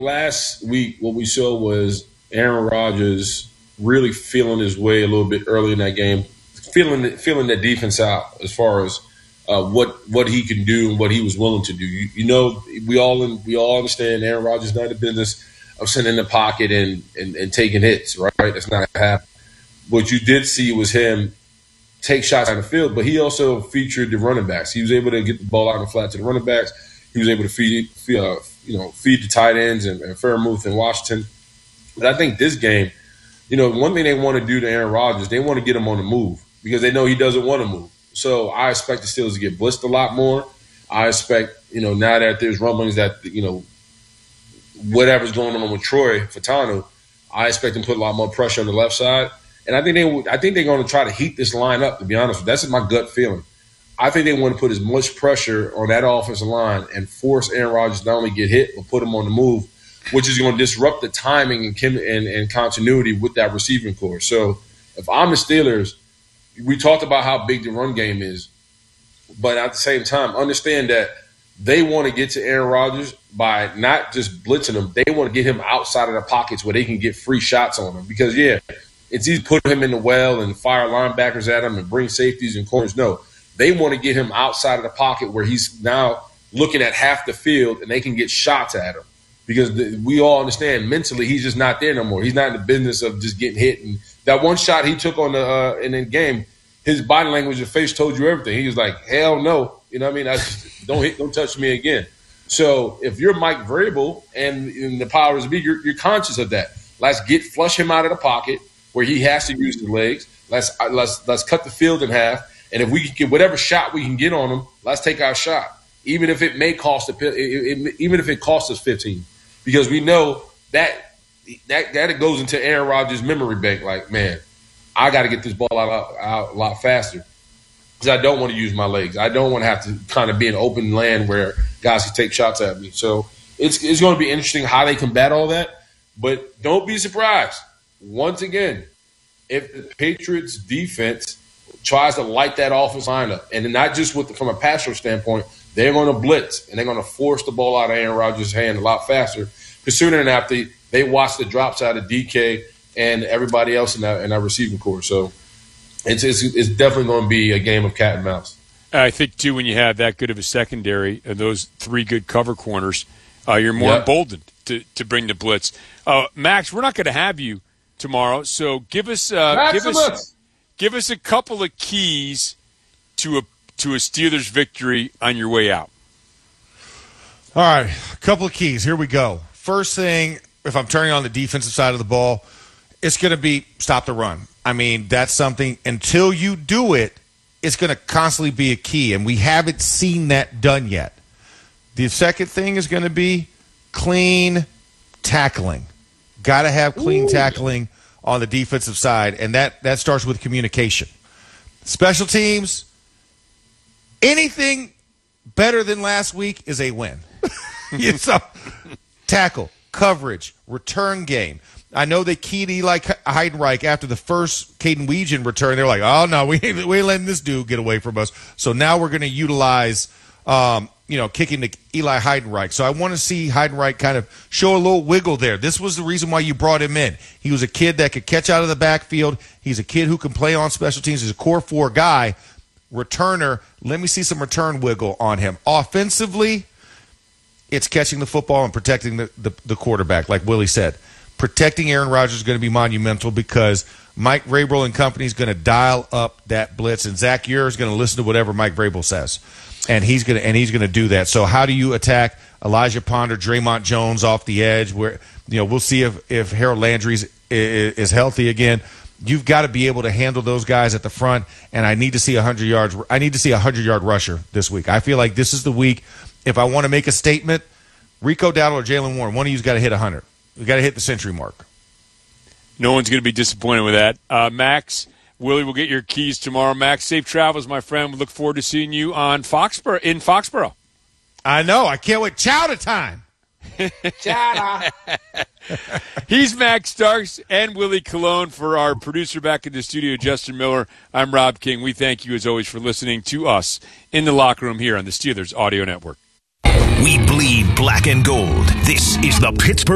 last week, what we saw was Aaron Rodgers really feeling his way a little bit early in that game, feeling that defense out as far as what he can do and what he was willing to do. You know, we all understand Aaron Rodgers not in the business of sitting in the pocket and taking hits, right? That's not happening. What you did see was him take shots on the field, but he also featured the running backs. He was able to get the ball out in the flat to the running backs. He was able to feed the tight ends and Freiermuth and Washington. But I think this game, one thing they want to do to Aaron Rodgers, they want to get him on the move because they know he doesn't want to move. So I expect the Steelers to get blitzed a lot more. I expect, now that there's rumblings that, whatever's going on with Troy Fautanu, I expect them to put a lot more pressure on the left side. And I think they're going to try to heat this line up, to be honest with you. That's my gut feeling. I think they want to put as much pressure on that offensive line and force Aaron Rodgers to not only get hit, but put him on the move, which is going to disrupt the timing and continuity with that receiving core. So if I'm the Steelers, we talked about how big the run game is, but at the same time, understand that they want to get to Aaron Rodgers by not just blitzing him. They want to get him outside of the pockets where they can get free shots on him because, it's easy to put him in the well and fire linebackers at him and bring safeties and corners. No, they want to get him outside of the pocket where he's now looking at half the field and they can get shots at him because we all understand mentally he's just not there no more. He's not in the business of just getting hit. And that one shot he took on in the game, his body language and face told you everything. He was like, hell no. You know what I mean? Don't touch me again. So if you're Mike Vrabel and the powers be, you're conscious of that. Let's flush him out of the pocket where he has to use his legs. Let's cut the field in half. And if we can get whatever shot we can get on him, let's take our shot. Even if it may cost even if it costs us 15. Because we know that it goes into Aaron Rodgers' memory bank. Like, man, I got to get this ball out a lot faster. Because I don't want to use my legs. I don't want to have to kind of be in open land where guys can take shots at me. So it's going to be interesting how they combat all that. But don't be surprised. Once again, if the Patriots defense tries to light that offense line up, and not just from a pass rush standpoint, they're going to blitz and they're going to force the ball out of Aaron Rodgers' hand a lot faster. Because sooner than after, they watch the drops out of DK and everybody else in that receiving corps. So it's definitely going to be a game of cat and mouse. I think, too, when you have that good of a secondary and those three good cover corners, you're more emboldened to bring the blitz. Max, we're not going to have you tomorrow, so give us a couple of keys to a Steelers victory on your way out. All right, a couple of keys. Here we go. First thing, if I'm turning on the defensive side of the ball, it's going to be stop the run. I mean, that's something, until you do it, it's going to constantly be a key, and we haven't seen that done yet. The second thing is going to be clean tackling. Got to have clean tackling on the defensive side, and that starts with communication. Special teams, anything better than last week is a win. Tackle, coverage, return game. I know they keyed Eli Heidenreich after the first Caden Weegan return. They're like, oh, no, we ain't letting this dude get away from us. So now we're going to utilize kicking to Eli Heidenreich. So I want to see Heidenreich kind of show a little wiggle there. This was the reason why you brought him in. He was a kid that could catch out of the backfield. He's a kid who can play on special teams. He's a core 4 guy, returner. Let me see some return wiggle on him. Offensively, it's catching the football and protecting the quarterback, like Willie said. Protecting Aaron Rodgers is going to be monumental because Mike Vrabel and company is going to dial up that blitz, and Zach Ure is going to listen to whatever Mike Vrabel says. And he's going to do that. So how do you attack Elijah Ponder, Draymond Jones off the edge? Where we'll see if Harold Landry is healthy again. You've got to be able to handle those guys at the front. And I need to see 100 yards. I need to see a 100-yard rusher this week. I feel like this is the week. If I want to make a statement, Rico Dowdle or Jaylen Warren, one of you's got to hit 100. We got to hit the century mark. No one's going to be disappointed with that. Max, Willie will get your keys tomorrow. Max, safe travels, my friend. We look forward to seeing you in Foxborough. I know. I can't wait. Chowder time. Chowder. He's Max Starks and Willie Colon. For our producer back in the studio, Justin Miller, I'm Rob King. We thank you, as always, for listening to us in the locker room here on the Steelers Audio Network. We bleed black and gold. This is the Pittsburgh